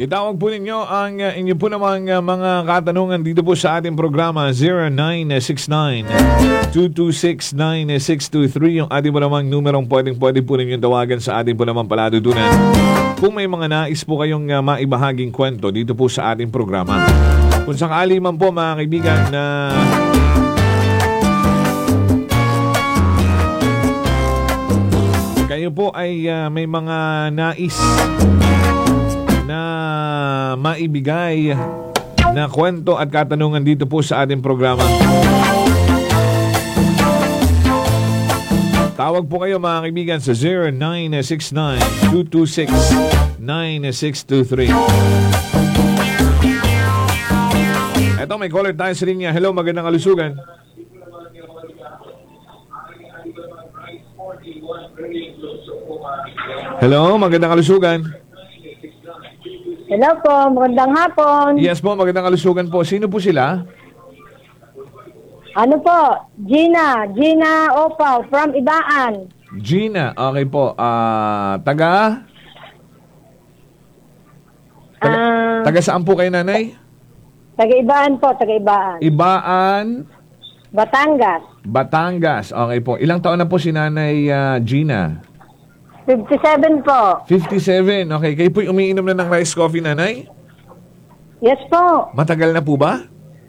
Itawag po ninyo ang inyo po namang mga katanungan dito po sa ating programa 0969-226-9623. Yung ating po namang numerong pwede po ninyo tawagan sa ating po namang paladudunan. Kung may mga nais po kayong maibahaging kwento dito po sa ating programa. Kung sakali man po mga kaibigan na kayo po ay may mga nais na maibigay na kwento at katanungan dito po sa ating programa. Tawag po kayo mga kaibigan sa 0969-226-9623. Eto, may caller tayo sa linya. Hello, magandang kalusugan. Hello, magandang kalusugan. Hello po, magandang hapon. Yes po, magandang kalusugan po. Sino po sila? Ano po? Gina Opaw from Ibaan. Gina, okay po. Taga saan po kayo, nanay? Taga Ibaan po, taga Ibaan. Ibaan, Batangas. Okay po. Ilang taon na po si nanay Gina? 57 po. 57. Okay. Kayo po'y umiinom na ng rice coffee, nanay? Yes po. Matagal na po ba?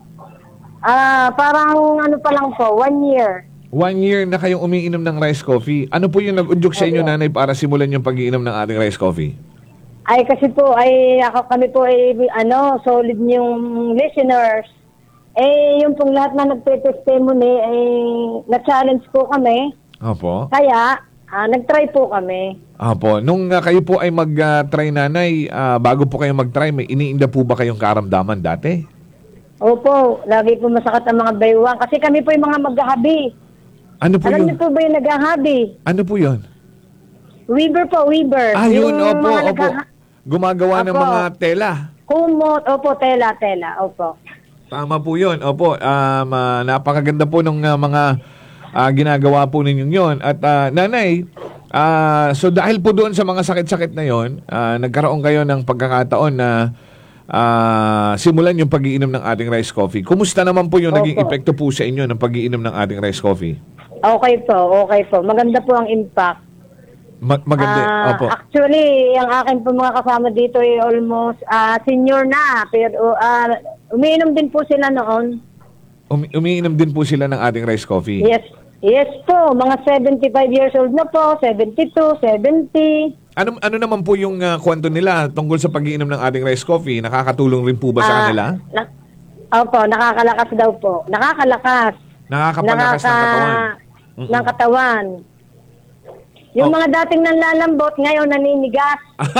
Parang ano pa lang po, 1 year. 1 year na kayong umiinom ng rice coffee. Ano po yung nag-udyok sa inyo, nanay, para simulan yung pag-iinom ng ating rice coffee? Ay kasi po, kami po ay solid yung listeners. Yung pong lahat na nagte-testimony, na-challenge po kami. Opo. Kaya, nag-try po kami. Opo. Nung kayo po ay mag-try, nanay, bago po kayo mag-try, may iniinda po ba kayong karamdaman dati? Opo, lagi po masakit ang mga baywang. Kasi kami po yung mga maghahabi. Ano po Alam yun? niyo po ba yung naghahabi? Ano po yun? Weaver po, weaver. Yun, Yung opo. mga Gumagawa ng Opo. mga tela. kumot, opo, tela, opo. Tama po yun. Opo, napakaganda po ng mga ginagawa po ninyong yun. At nanay, so dahil po doon sa mga sakit-sakit na yon, nagkaroon kayo ng pagkakataon na simulan yung pag-iinom ng ating rice coffee. Kumusta naman po yung naging epekto po sa inyo ng pag-iinom ng ating rice coffee? Okay po. Maganda po ang impact. Maganda. Opo. Actually, ang akin po mga kasama dito ay almost senior na. Pero umiinom din po sila noon. Umiinom din po sila ng ating rice coffee? Yes po. Mga 75 years old na po. 72, 70. Ano naman po yung kwento nila tungkol sa pag-iinom ng ating rice coffee? Nakakatulong rin po ba sa kanila? Opo, nakakalakas daw po. Nakakalakas. Nakakapalakas ng katawan. Ng katawan. Yung mga dating nanlalambot, ngayon naninigas.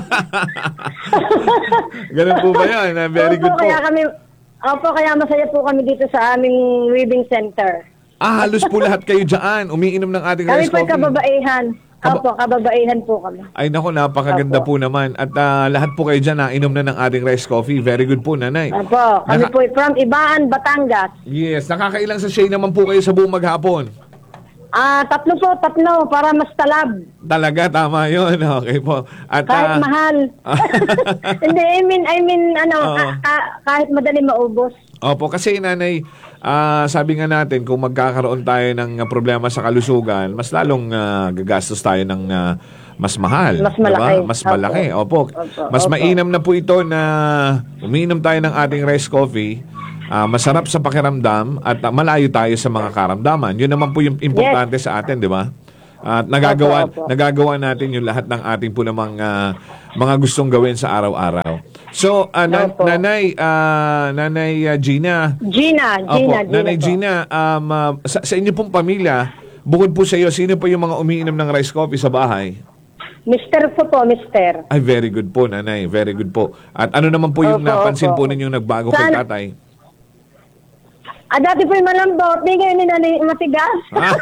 Ganun po ba yan? Very good po. Kaya masaya po kami dito sa aming weaving center. Halos po lahat kayo dyan. Umiinom ng ating rice coffee. Kami po kababaihan. Kababaihan po kami. Ay naku, napakaganda po naman. At lahat po kayo dyan inom na ng ating rice coffee. Very good po, nanay. Opo, kami po from Ibaan, Batangas. Yes, nakakailang sachet naman po kayo sa buong maghapon. Tatlo para mas talab. Talaga, tama yun. Okay po. At, kahit mahal. Hindi, I mean, kahit madali maubos. Opo, kasi nanay, sabi nga natin, kung magkakaroon tayo ng problema sa kalusugan, mas lalong gagastos tayo ng mas mahal. Mas malaki. Diba? Mas malaki. Opo. Mas mainam na po ito na umiinom tayo ng ating rice coffee. Masarap sa pakiramdam at malayo tayo sa mga karamdaman. Yun naman po yung importante sa atin, di ba? At nagagawa natin yung lahat ng ating po namang mga gustong gawin sa araw-araw. So, Nanay Gina. Nanay Gina, sa inyo pong pamilya, bukod po sa iyo, sino po yung mga umiinom ng rice coffee sa bahay? Mister po, mister. Ay, very good po, nanay. Very good po. At ano naman po yung napansin po ninyong nagbago kay tatay? Dati po yung malambot. Di ngayon ni matigas.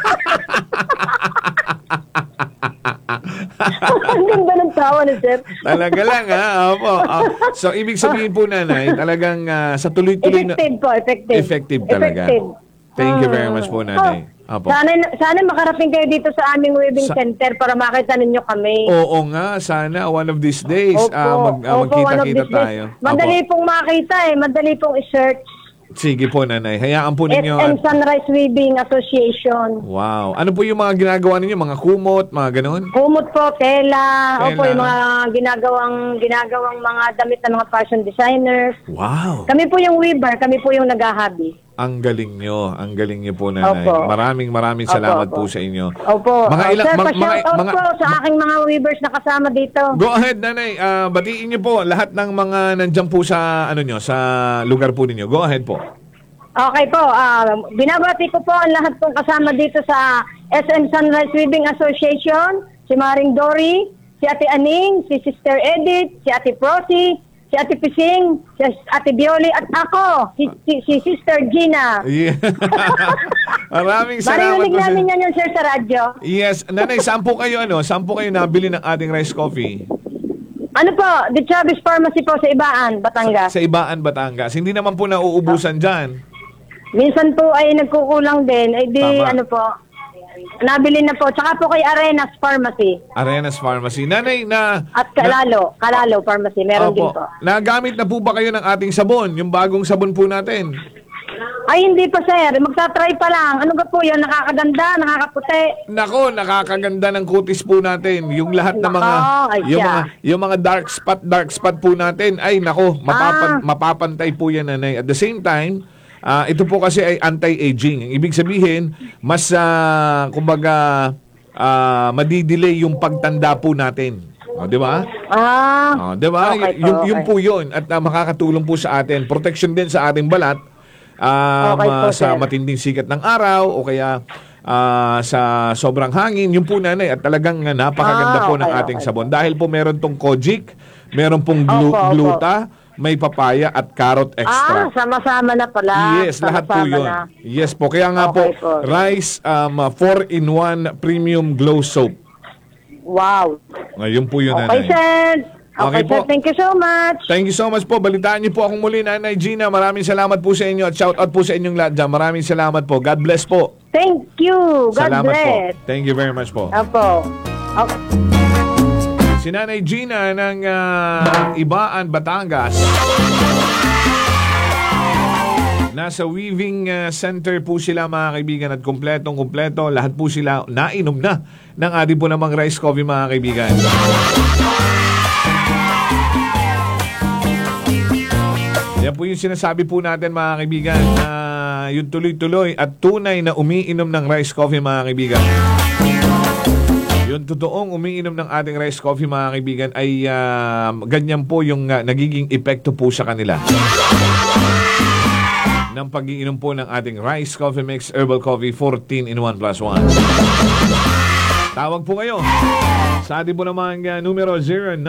Ang ganda ng tawa ni sir. Talaga lang, ha? Opo. So, ibig sabihin po, nanay, talagang sa tuloy-tuloy na... Effective po, effective. Effective talaga. Thank you very much po, nanay. Apo. Sana makarating kayo dito sa aming weaving center para makita ninyo kami. Oo nga, sana one of these days Opo, one of magkita-kita these days. tayo. Madali Apo. pong makita madali pong i-search. Sige po, Nanay. Hayaan po ninyo. SM Sunrise Weaving Association. Wow. Ano po yung mga ginagawa ninyo? Mga kumot, mga ganun? Kumot po, tela, opo, Tela. yung mga ginagawang mga damit ng mga fashion designers. Wow. Kami po yung weaver, kami po yung naghahabi. Ang galing nyo po, Nanay. Opo. Maraming salamat Opo. po sa inyo. Opo. Mga ilang, Sir, mga, pa-shoutout po sa aking mga weavers na kasama dito. Go ahead, Nanay. Batiin niyo po lahat ng mga nandyan po sa, sa lugar po ninyo. Go ahead po. Okay po, binabati ko po ang lahat pong kasama dito sa SM Sunrise Weaving Association, si Maring Dory, si Ate Aning, si Sister Edith, si Ate Prosi, si Ate Pising, si Ate Bioli, at ako, si Sister Gina. Yeah. Maraming salamat Marinig po. namin yan yung sir sa radyo. Yes, Nanay, saan po kayo nabili ng ating rice coffee? Ano po, The Chavez Pharmacy po sa Ibaan, Batangas. Sa Ibaan, Batangas. Hindi naman po nauubusan dyan. Minsan po ay nagkukulang din, ay di Tama. nabili na po. Tsaka po kay Arenas Pharmacy. Arenas Pharmacy. Nanay, At Kalalo Pharmacy, meron din po. Nagamit na po ba kayo ng ating sabon? Yung bagong sabon po natin? Ay, hindi pa sir. Magta-try pa lang. Ano ba po yun? Nakakaganda, nakakaputi. Nako, nakakaganda ng kutis po natin. Yung lahat ng mga Nako, ay siya. yung mga dark spot po natin. Ay nako, mapapantay po yan, Nanay. At the same time, ito po kasi ay anti-aging. Ibig sabihin, mas madidelay yung pagtanda po natin. O, di ba? Di ba? Okay po, Yung okay. po yun at makakatulong po sa atin. Protection din sa ating balat. Okay po, Sa sir. matinding sikat ng araw o kaya sa sobrang hangin, yung po, Nanay, at talagang napakaganda po ng Okay, ating okay. sabon. Dahil po meron tong Kojic, meron pong Opo. gluta, may papaya at carrot extract. Sama-sama na pala. Yes, lahat po Sama-sama yun. na. Yes po. Kaya nga Okay po, po. Rice 4-in-1 Premium Glow Soap. Wow. Ngayon po yun, Okay, Nanay. sir. Okay Okay, po. sir. Thank you so much. Thank you so much po. Balitaan niyo po akong muli, Nanay Gina. Maraming salamat po sa inyo at shout out po sa inyong lahat dyan. Maraming salamat po. God bless po. Thank you. God Salamat bless. po. Thank you very much po. Opo. Okay. Si Nanay Gina ng Ibaan, Batangas. Nasa weaving center po sila, mga kaibigan, at kumpleto. Lahat po sila nainom na ng ating po namang rice coffee, mga kaibigan. Yan po yung sinasabi po natin, mga kaibigan, na yung tuloy-tuloy at tunay na umiinom ng rice coffee, mga kaibigan. Yung totoong umiinom ng ating rice coffee, mga kaibigan, ay ganyan po yung nagiging epekto po sa kanila ng pag-iinom po ng ating Rice Coffee Mix Herbal Coffee 14-in-1 plus 1. Tawag po kayo sa ating po naman numero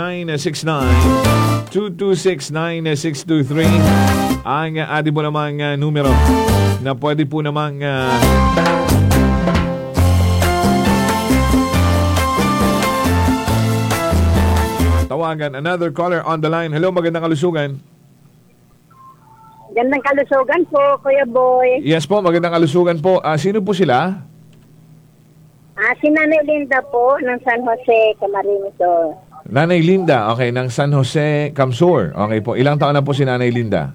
0969-226-9623. Ang ating po naman numero na pwede po naman tawagan. Another caller on the line. Hello, magandang kalusugan. Gandang kalusugan po, Kuya Boy. Yes po, magandang kalusugan po. Sino po sila? Si Nanay Linda po ng San Jose, Camarines. Nanay Linda, okay, ng San Jose, Camsur. Okay po, ilang taon na po si Nanay Linda?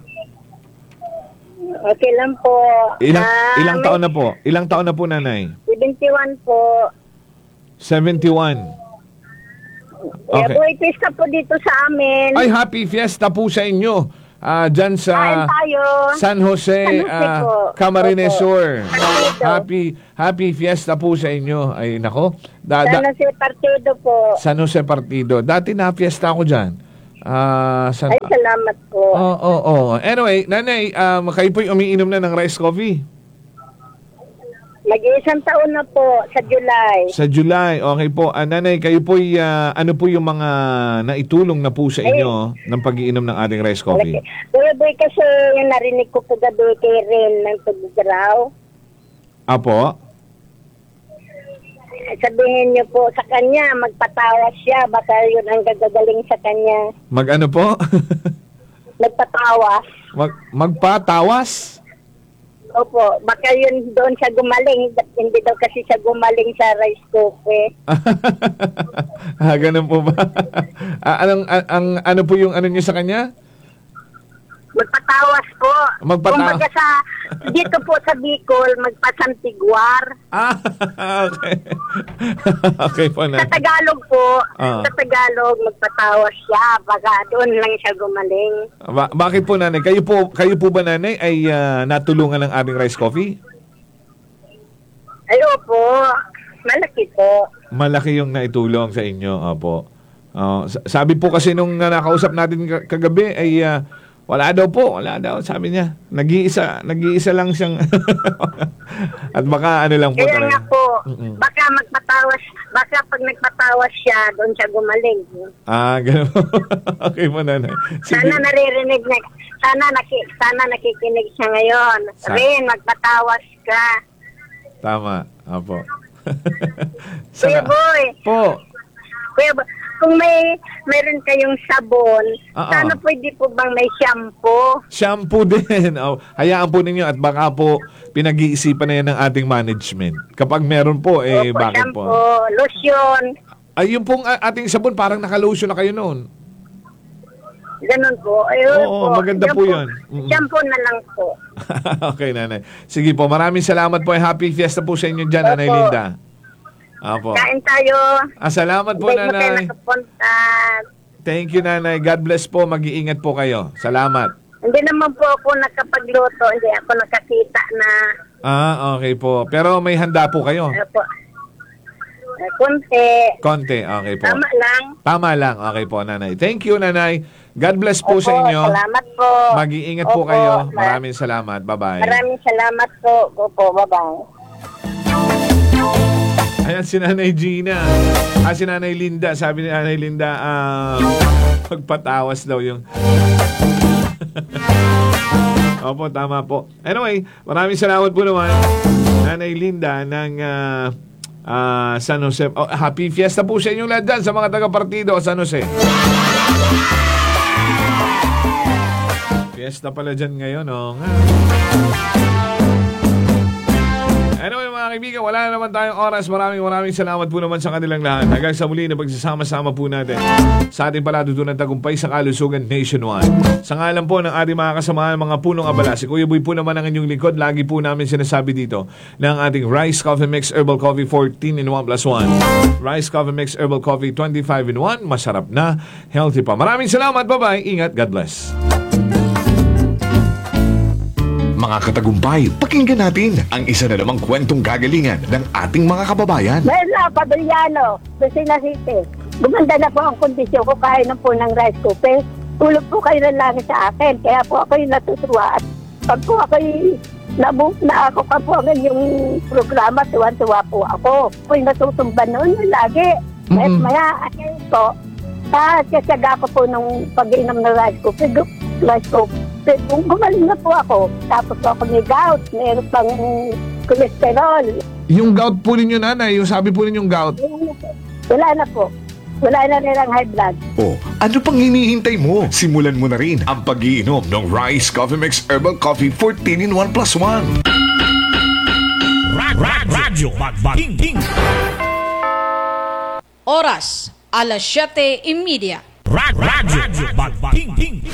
Okay lang po. Ilang taon na po? Ilang taon na po, Nanay? 71 po. 71. Kuya Okay. Boy, pista po dito sa amin. Ay, happy fiesta po sa inyo. Dyan sa Kain tayo. San Jose, San Jose po. Camarines Sur. Partido. Happy fiesta po sa inyo. Ay, nako. San Jose Partido po. San Jose Partido. Dati na fiesta ako dyan. Ay, salamat po. Oo. Anyway, Nanay, kayo po'y umiinom na ng rice coffee. Mag-iisang taon na po sa July. Sa July, okay po. Nanay, kayo po'y, ano po yung mga naitulong na po sa inyo ng pag-iinom ng ating rice coffee? Kuya Boy, kasi yung narinig ko po gabi kay Ren ng Tugugraw. Apo? Sabihin niyo po sa kanya, magpatawas siya. Baka yun ang gagagaling sa kanya. Mag-ano po? Magpatawas. Magpatawas? Opo, baka yun doon siya gumaling. Hindi daw kasi siya gumaling sa rice cooker. Ganun po ba? Ano po yung ano niyo sa kanya? Magpatawas po. Kumbaga dito po sa Bicol, magpasantigwar. Okay. Okay po na. Sa Tagalog po, sa Tagalog, magpatawas siya. Baka doon lang siya gumaling. Bakit po, nanay? Kayo po ba, nanay, ay natulungan ng aming Rice Coffee? Ay, opo. Malaki po. Malaki yung naitulong sa inyo, opo. Sabi po kasi nung nakausap natin kagabi ay wala daw, sabi niya. Nag-iisa lang siyang at baka ano lang po. Kaya nga po, baka pag nagpatawas siya, doon siya gumaling. Gano'n. Okay po, nanay. Sige. Sana naririnig na, sana nakikinig siya ngayon. Rin, magpatawas ka. Tama, opo. Kuya Boy. Po. Kuya Boy, kung mayroon kayong sabon, sana pwede po bang may shampoo? Shampoo din. Hayaan po ninyo at baka po pinag-iisipan na yan ng ating management. Kapag meron po, Opo, bakit shampoo, po? lotion. Ay, yung pong ating sabon, parang naka-lotion na kayo noon. Ganun po. Ayun Oo, po. maganda po yun. Shampoo na lang po. Okay, nanay. Sige po, maraming salamat po. Happy Fiesta po sa inyo dyan, Nanay Opo. Linda. Opo. Kain tayo. Salamat po, Hindi mo tayo nanay. nakapunta. Thank you, nanay. God bless po. Mag-iingat po kayo. Salamat. Hindi naman po ako nakapagluto. Hindi ako nakakita na. Okay po. Pero may handa po kayo. Po. Kunti. Konti. Okay po. Tama lang. Tama lang. Okay po, nanay. Thank you, nanay. God bless po Opo, sa inyo. Salamat po. Mag-iingat po Opo, kayo. Maraming salamat. Bye-bye. Maraming salamat po. Opo, bye-bye. Ayan si Nanay Gina. Si Nanay Linda. Sabi ni Nanay Linda, magpatawas daw yung... Opo, tama po. Anyway, maraming salamat po naman, Nanay Linda ng San Jose. Happy Fiesta po sa inyong lahat dyan sa mga taga-partido San Jose. Fiesta pala dyan ngayon, nga. Anyway, mga kaibigan, wala na naman tayong oras. Maraming salamat po naman sa kanilang lahat. Hanggang sa muli na pagsasama-sama po natin sa ating palatuntunan tagumpay sa kalusugan nationwide. Sa ngalan po ng ating mga kasamahan, mga punong abala, si Kuya Boy po naman ang inyong likod. Lagi po namin sinasabi dito ng ating Rice Coffee Mix Herbal Coffee 14 in 1 plus 1. Rice Coffee Mix Herbal Coffee 25 in 1. Masarap na, healthy pa. Maraming salamat. Bye-bye. Ingat. God bless. Mga katagumpay, pakinggan natin ang isa na namang kwentong gagalingan ng ating mga kababayan. Mela Padriano, Lucena City. Gumanda na po ang kondisyon ko kahit po ng rice cooker. Tulog po kayo ng langit sa akin. Kaya po ako yung natutuwa. At pag po ako na ako kapuangan yung programa, tuwan-tuwa po ako. Po yung natutumban noon lagi. At maya, ayun po, kasyaga ko po nung pag-inom ng rice cooker. Kung gumaling na po ako, tapos po ako may gout, mayroon pang cholesterol. Yung gout po ninyo, nanay, yung sabi po ninyong gout. Wala na po. Wala na rin ang high blood. Ano pang hinihintay mo? Simulan mo na rin ang pag-iinom ng Rice Coffee Mix Herbal Coffee 14 in 1 plus 1. Radyo Magbating. Oras, alas 7:30. Radyo Magbating.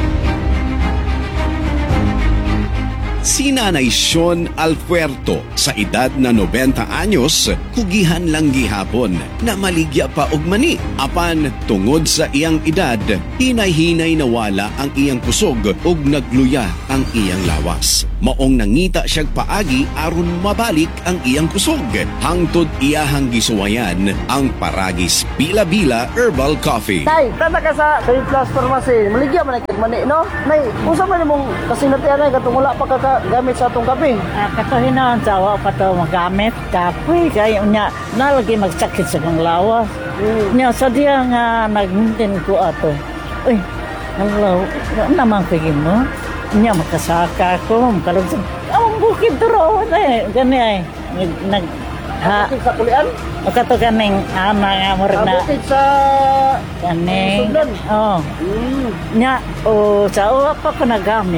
Si Nanay Sean Alpuerto sa edad na 90 anyos, kugihan lang gihapon na maligya pa og mani. Apan tungod sa iyang edad, hinay-hinay nawala ang iyang kusog ug nagluya ang iyang lawas. Maong nangita siyag paagi aron mabalik ang iyang kusog. Hangtod iyahang gisuwayan ang Paragis Bila-Bila Herbal Coffee. Tay, tata ka sa Trade Plus Pharmacy. Maligya man ang mani, no? Nay, usa man mong kasinatian ay katong wala pa gamit sa atong kape. Katuhinan sa awa pa to magamit. Kapoy kayo niya. Nalagi magsakit sa kong lawas. Niya sa diya nga nag-maintain ko ato. Uy, naglaw. Ano naman pigin mo? Niya makasaka ko. Makalagsan. Ang bukid turo. Gani ay. Bukid sa kulian? O kato ganing nga morna. Bukid sa ganing. Sugdan? Oo. Nya, sa awa pa ko nagamit.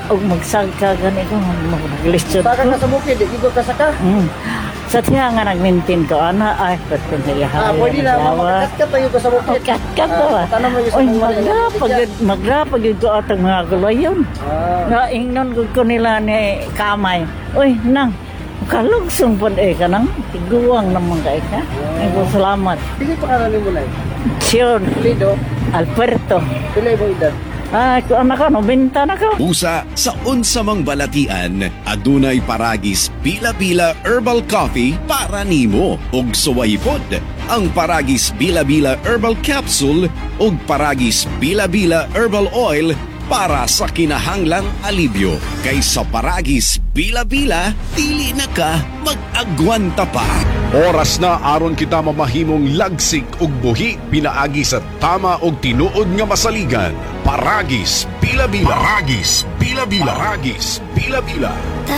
og magsagka gani ko maglistod Saka ko. ka sa bukid, di ko kasaka. Sa tiya nga nag-maintain ko, ana, ay, pwede na ihaya. Pwede na, makakat tayo ka sa bukid. Kat ba? Tanong mo yung sa Oy, mga magrapag yun ko atang mga gulayon. Nga, ingnon ko nila ni Kamay. Uy, nang, kalugsong po ka nang, tiguang naman ka ka. Ay ko, salamat. Pili pa ka mo na eh. Sion, Lido, Alberto. pili mo edad. Ay, ko anak ko, nobenta na ko. Usa sa unsamang balatian, adunay Paragis Bila-Bila Herbal Coffee para nimo ug suwaypod ang Paragis Bila-Bila Herbal Capsule ug Paragis Bila-Bila Herbal Oil para sa kinahanglang alibyo. Kaysa Paragis Bila-Bila, dili na ka mag-agwanta pa. Oras na aron kita mamahimong lagsik ug buhi pinaagi sa tama og tinuod nga masaligan. Paragis Bila-Bila. Paragis Bila-Bila. Paragis Bila-Bila.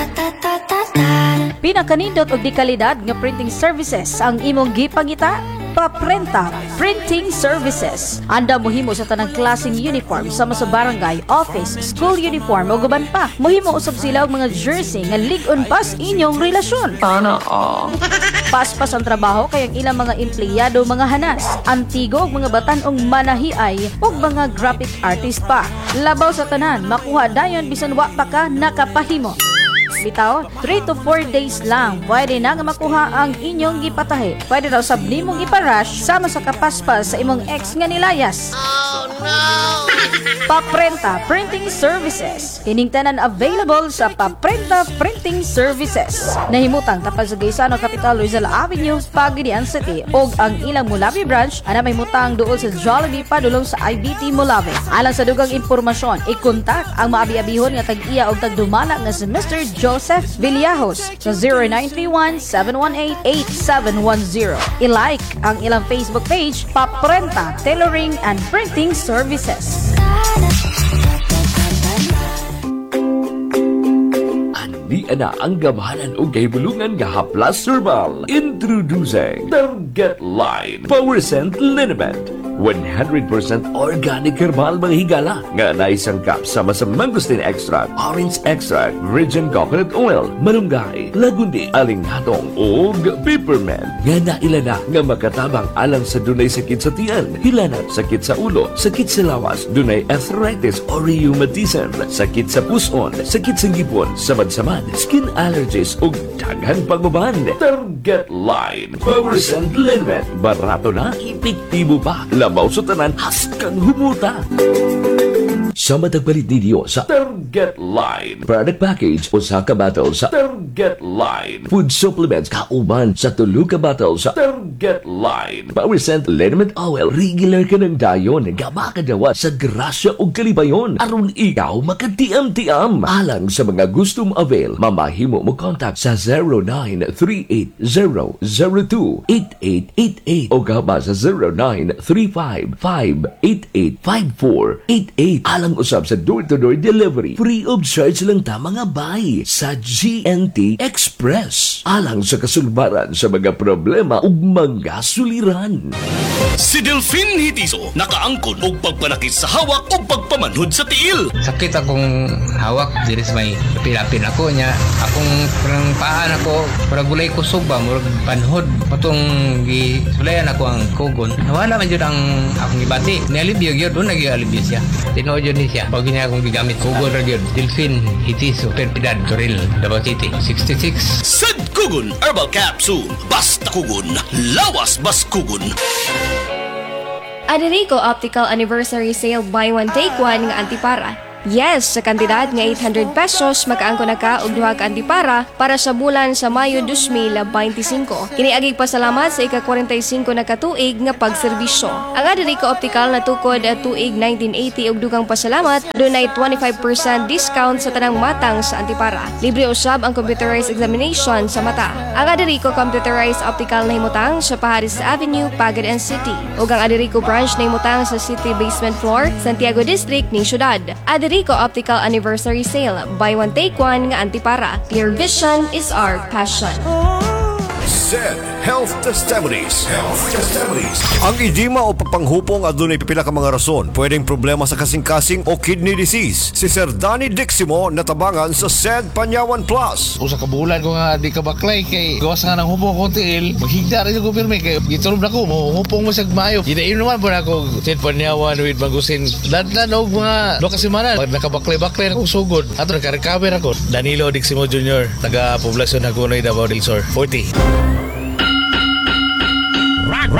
Pinakanindot og di kalidad nga printing services ang imong gipangita. Paprenta Printing Services. Anda mohimo sa tanang klaseng uniform sama sa barangay, office, school uniform o guban pa. Mohimo usab sila og mga jersey nga lig-on pas inyong relasyon. Paspas ang trabaho kay ang ilang mga empleyado mga hanas, antigo og mga batan-ong manahiay ug mga graphic artist pa. Labaw sa tanan, makuha dayon bisan wa pa ka nakapahimo. Bitaw, 3 to 4 days lang pwede na nga makuha ang inyong gipatahi. Pwede raw sab nimong iparush sama sa kapaspas sa imong ex nga nilayas. Oh no! Paprenta Printing Services. Kining tanan available sa Paprenta Printing Services. Nahimutang tapad sa Gaisano Capital Rizal Avenue, Pagadian City. Og ang ilang Mulawi branch ana may mutang duol sa Jollibee padulong sa IBT Mulawi. Alang sa dugang impormasyon, i-kontak ang maabi-abihon nga tag-iya og tagdumala nga si Mr. Joseph Villajos sa 0931-718-8710. I-like ang ilang Facebook page, Paprenta Tailoring and Printing Services. Di ana ang gamhanan o kahibulungan nga haplas herbal. Introducing Target Line Power Scent Liniment. 100% organic herbal mga higala nga naisangkap sama sa mangosteen extract, orange extract, virgin coconut oil, malunggay, lagundi, alinghatong ug peppermint nga nailana nga makatabang alang sa dunay sakit sa tiyan, hilanat, sakit sa ulo, sakit sa lawas, dunay arthritis or rheumatism, sakit sa puson, sakit sa ngipon, samad-samad, skin allergies ug daghan pagbaban. Target Line Power Scent Liniment. Barato na, epektibo pa. Labaw sa tanan, haskang humuta. Sa matagpalit ninyo sa Target Line product package o sa kabatal sa Target Line food supplements kauban sa tulo ka bottle sa Target Line Power Scent Liniment Oil. Regular ka ng dayon nga makadawa sa grasya o kalibayon aron ikaw makatiam-tiam. Alang sa mga gustong avail, mamahimo mo contact sa 0938-002-8888 o gaba sa 0935-588-5488. Alang usab sa door-to-door delivery. Free of charge lang ta mga bay sa GNT Express. Alang sa kasulbaran sa mga problema ug mga suliran. Si Delphine Hitiso nakaangkon og pagpanakit sa hawak o pagpamanhod sa tiil. Sakit akong hawak diri sa may pilapin ako nya. Akong parang paan ako para gulay kusog ba murag panhod patong gisulayan ako ang kugon. Wala man jud ang akong gibati. Nialibyo gyud do nagi-alibyo siya. Tinuod jud ni siya. Pag niya akong gigamit kugon ra gyud. Delphine Hitiso Perpidad Toril Davao City 66. Sad Kugon Herbal Capsule. Basta kugon, lawas bas kugon. Aderico Optical Anniversary Sale Buy One Take One nga antipara. Yes, sa kantidad nga 800 pesos, makaangko na ka og duha ka antipara para sa bulan sa Mayo 2025. Kiniagig pasalamat sa ika-45 na katuig nga pagserbisyo. Ang Aderico Optical natukod at tuig 1980 og dugang pasalamat, dunay 25% discount sa tanang matang sa antipara. Libre usab ang computerized examination sa mata. Ang Aderico Computerized Optical nahimutang sa Paharis Avenue, Pagadian City. Ug ang Aderico branch nahimutang sa City Basement Floor, Santiago District ning syudad. Aderico Optical Anniversary Sale. Buy one take one nga antipara. Clear vision is our passion. SED Health Testimonies. Ang edema o papanghupong adunay pipila ka mga rason. Pwedeng problema sa kasing-kasing o kidney disease. Si Sir Danny Diximo natabangan sa SED Panyawan Plus. Usa ka bulan ko nga di ka baklay kay gawas nga ng hupong ko tiil. Maghigda rin ko pirmi kay gitulog na ko mo hupong mo sa mayo. Gidayon naman po na ako SED Panyawan with Magusin. Dadlan og mga 2 semana pag nakabaklay-baklay na kong sugod. Ato nagka-recover ako. Danilo Diximo Jr. taga Poblacion Hagonoy, Davao del Sur. 40.